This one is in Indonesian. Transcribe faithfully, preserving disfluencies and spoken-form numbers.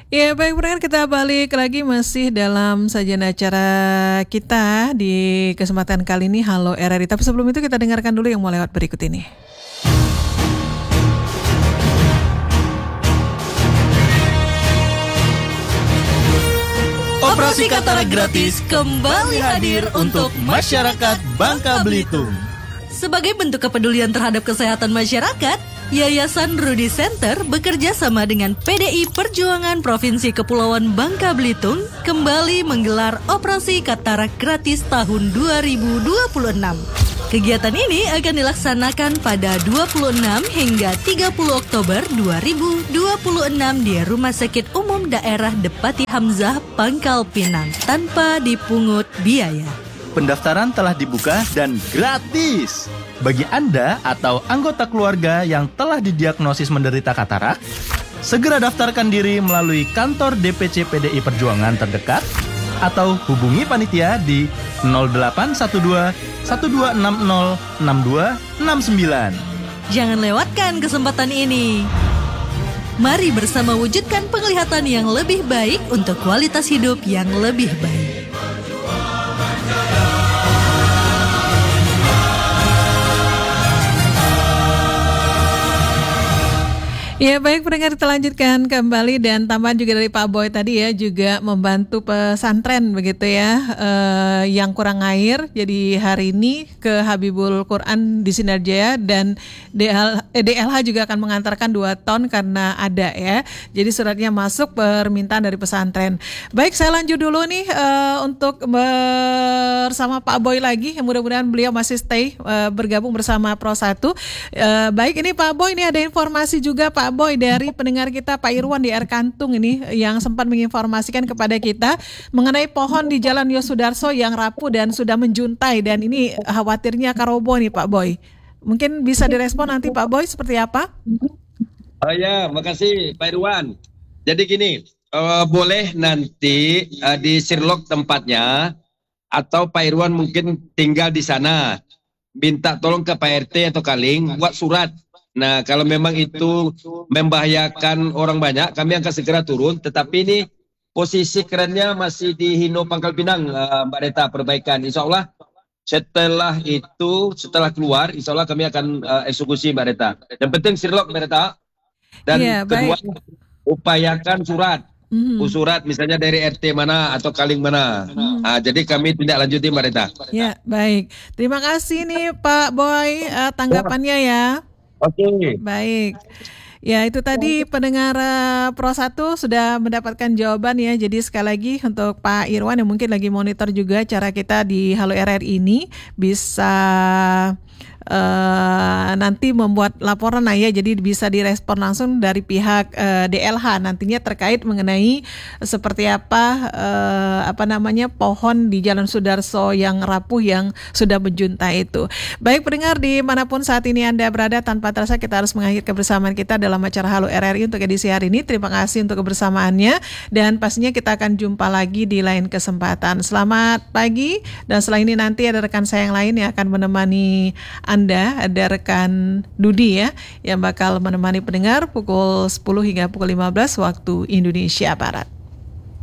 Ya baik pendengar, kita balik lagi masih dalam sajian acara kita di kesempatan kali ini Halo R R I. Tapi sebelum itu kita dengarkan dulu yang mau lewat berikut ini. Operasi Katarak gratis kembali hadir untuk masyarakat Bangka Belitung. Sebagai bentuk kepedulian terhadap kesehatan masyarakat, Yayasan Rudi Center bekerja sama dengan P D I Perjuangan Provinsi Kepulauan Bangka Belitung kembali menggelar Operasi Katarak gratis tahun dua ribu dua puluh enam. Kegiatan ini akan dilaksanakan pada dua puluh enam hingga tiga puluh Oktober dua ribu dua puluh enam di Rumah Sakit Umum Daerah Depati Hamzah, Pangkal Pinang tanpa dipungut biaya. Pendaftaran telah dibuka dan gratis. Bagi Anda atau anggota keluarga yang telah didiagnosis menderita katarak, segera daftarkan diri melalui kantor D P C P D I Perjuangan terdekat atau hubungi panitia di nol delapan satu dua satu dua enam nol enam dua enam sembilan. Jangan lewatkan kesempatan ini. Mari bersama wujudkan penglihatan yang lebih baik untuk kualitas hidup yang lebih baik. Ya baik pendengar, kita lanjutkan kembali dan tambahan juga dari Pak Boy tadi ya, juga membantu pesantren begitu ya eh, yang kurang air. Jadi hari ini ke Habibul Quran di Sinarjaya dan D L, eh, D L H juga akan mengantarkan dua ton karena ada ya. Jadi suratnya masuk permintaan dari pesantren. Baik, saya lanjut dulu nih eh, untuk bersama Pak Boy lagi. Mudah-mudahan beliau masih stay eh, bergabung bersama Pro satu. Eh, baik, ini Pak Boy, ini ada informasi juga Pak Boy dari pendengar kita Pak Irwan di Air Kantung ini yang sempat menginformasikan kepada kita mengenai pohon di Jalan Yosudarso yang rapuh dan sudah menjuntai, dan ini khawatirnya karobo nih Pak Boy. Mungkin bisa direspon nanti Pak Boy seperti apa? Oh ya, makasih Pak Irwan. Jadi gini, uh, boleh nanti uh, di Sirlok tempatnya, atau Pak Irwan mungkin tinggal di sana, minta tolong ke Pak R T atau Kaling buat surat. Nah, kalau memang itu membahayakan orang banyak, kami akan segera turun. Tetapi ini posisi kerennya masih di Hino Pangkal Pinang, uh, Mbak Reta, perbaikan. Insya Allah setelah itu, setelah keluar, insya Allah kami akan uh, eksekusi Mbak Reta. Yang penting Sirlok Mbak Reta. Dan yeah, kedua, baik. upayakan surat. Mm-hmm. Surat misalnya dari R T mana atau Kaling mana. Mm-hmm. Nah, jadi kami tidak lanjuti Mbak Reta. Ya, baik. Terima kasih nih Pak Boy uh, tanggapannya ya. Oke. Okay. Baik. Ya, itu tadi pendengar uh, Pro satu sudah mendapatkan jawaban ya. Jadi sekali lagi untuk Pak Irwan yang mungkin lagi monitor juga cara kita di Halo R R I ini, bisa Uh, nanti membuat laporan nah ya, jadi bisa direspon langsung dari pihak uh, D L H nantinya terkait mengenai seperti apa uh, apa namanya pohon di Jalan Sudarso yang rapuh yang sudah menjuntai itu. Baik pendengar dimanapun saat ini Anda berada, tanpa terasa kita harus mengakhiri kebersamaan kita dalam acara Halo R R I untuk edisi hari ini. Terima kasih untuk kebersamaannya dan pastinya kita akan jumpa lagi di lain kesempatan. Selamat pagi, dan setelah ini nanti ada rekan saya yang lain yang akan menemani Anda, ada rekan Dudi ya yang bakal menemani pendengar pukul sepuluh hingga pukul lima belas waktu Indonesia Barat.